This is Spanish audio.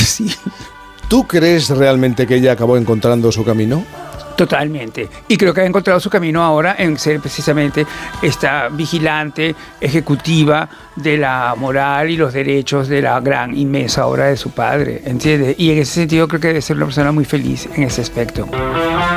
que sí. ¿Tú crees realmente que ella acabó encontrando su camino? Totalmente. Y creo que ha encontrado su camino ahora en ser precisamente esta vigilante ejecutiva de la moral y los derechos de la gran, inmensa obra de su padre, ¿entiendes? Y en ese sentido creo que debe ser una persona muy feliz en ese aspecto.